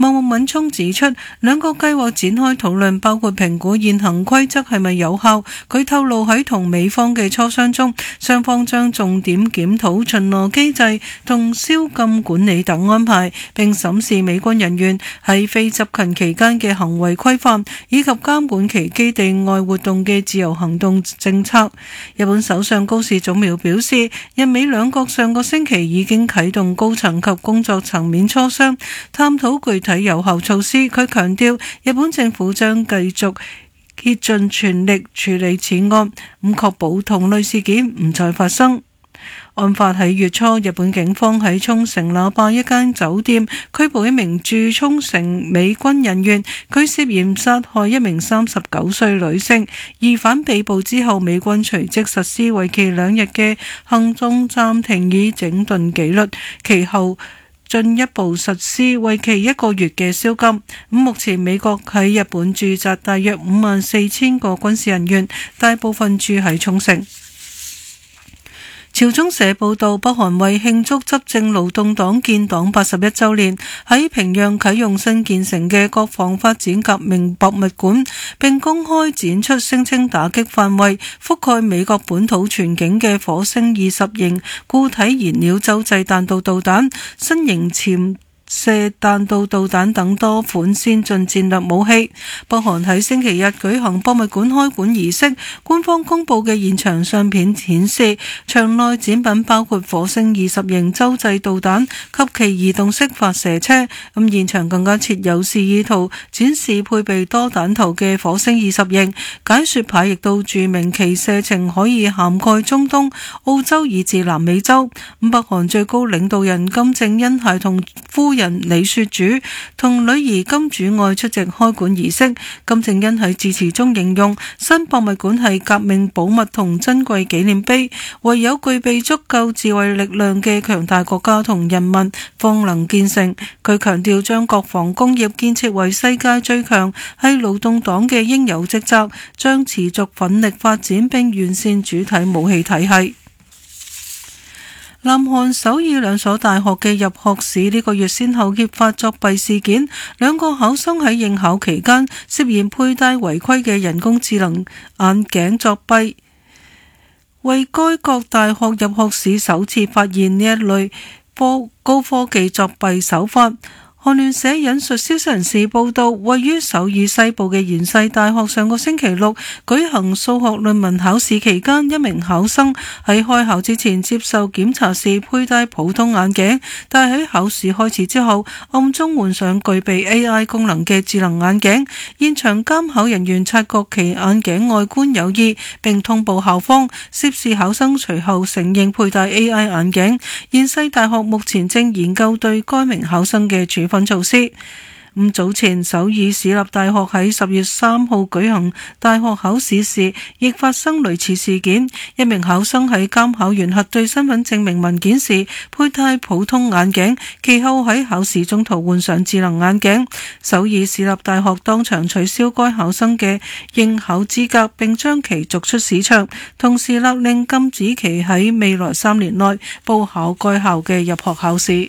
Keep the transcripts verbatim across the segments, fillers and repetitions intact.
茂木敏充指出，兩國計劃展開討論，包括評估現行規則係咪有效。佢透露喺同美方嘅磋商中，雙方將重點檢討巡邏機制同宵禁管理等安排，並審視美軍人員喺非執勤期間嘅行為規範，以及監管其基地外活動嘅自由行動政策。日本首相高市早苗表示，日美兩國上個星期已經啟動高層及工作層面磋商，探討具體有效措施。佢強調，日本政府將繼續竭盡全力處理此案，咁確保同類事件唔再發生。案發喺月初，日本警方喺沖繩那霸一間酒店拘捕一名駐沖繩美軍人員，佢涉嫌殺害一名三十九歲女性。疑犯被捕之後，美軍隨即實施為期兩日嘅行動暫停，以整頓紀律，其後進一步實施為期一個月嘅宵禁。目前美國喺日本駐紮大約五萬四千個軍事人員，大部分住喺沖繩。朝中社報道，北韓為慶祝執政勞動黨建黨八十一週年，喺平壤啟用新建成嘅國防發展革命博物館，並公開展出聲稱打擊範圍覆蓋美國本土全境嘅火星二十型固體燃料洲際彈道導彈、新型潛射彈道導彈等多款先進戰略武器。北韓喺星期日舉行博物館開館儀式，官方公布嘅現場相片顯示，場內展品包括火星二十型洲際導彈及其移動式發射車。咁現場更加設有示意圖，展示配備多彈頭嘅火星二十型解說牌，亦都註明其射程可以涵蓋中東、澳洲以至南美洲。咁北韓最高領導人金正恩係同夫人李雪主同女兒金主愛出席開館儀式。金正恩喺致辭中形容新博物館係革命寶物同珍貴紀念碑，唯有具備足夠自衛力量嘅強大國家同人民方能建成。佢強調將國防工業建設為世界最強係勞動黨嘅應有職責，將持續奮力發展並完善主體武器體系。南韓首爾兩所大學嘅入學試呢個月先後揭發作弊事件，兩個考生喺應考期間涉嫌佩戴違規嘅人工智能眼鏡作弊，為該各大學入學試首次發現呢一類科高科技作弊手法。韓聯社引述消息人士報道，位於首爾西部嘅延世大學上個星期六舉行數學論文考試期間，一名考生喺開考之前接受檢查時佩戴普通眼鏡，但係喺考試開始之後暗中換上具備 A I 功能嘅智能眼鏡。現場監考人員察覺其眼鏡外觀有異，並通報校方。涉事考生隨後承認佩戴 A I 眼鏡。延世大學目前正研究對該名考生嘅處分措施。咁早前首爾市立大學喺十月三號舉行大學考試時，亦發生類似事件。一名考生喺監考員核對身份證明文件時佩戴普通眼鏡，其後喺考試中途換上智能眼鏡。首爾市立大學當場取消該考生嘅應考資格，並將其逐出試場，同時勒令禁止其喺未來三年內報考該校嘅入學考試。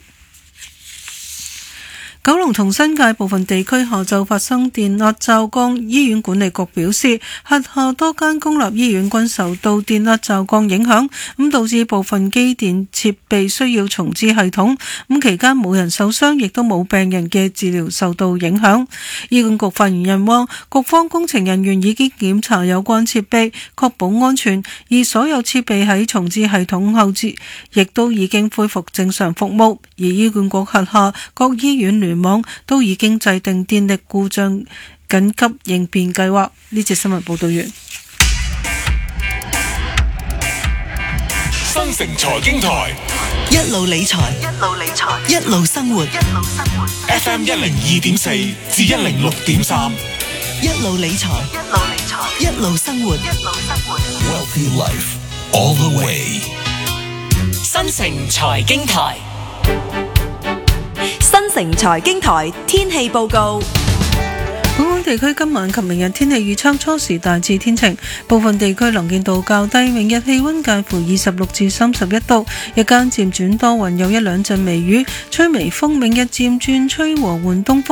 九龍同新界部分地區下晝發生電壓驟降，醫院管理局表示，轄下多間公立醫院均受到電壓驟降影響，咁導致部分機電設備需要重置系統。咁期間冇人受傷，亦都冇病人嘅治療受到影響。醫管局發言人話，局方工程人員已經檢查有關設備，確保安全，而所有設備喺重置系統後置，亦都已經恢復正常服務。而醫管局轄下各醫院聯網都已經制定電力故障緊急應變計劃。呢節新聞報道完。 新城財經台一路理財，一路理財，一路生活，一路生活。 F M 一零二點四至一零六點三， 一路理財，一路理財，一路生活，一路生活。 Wealthy Life all the way。 新城財經台。 新城財經台天氣報告。 本港地區今晚及明日天氣預測，初時大致天晴，部分地區能見度較低，明日氣溫介乎二十六至三十一度，日間漸轉多雲，有一兩陣微雨，吹微風，明日漸轉吹和緩東風。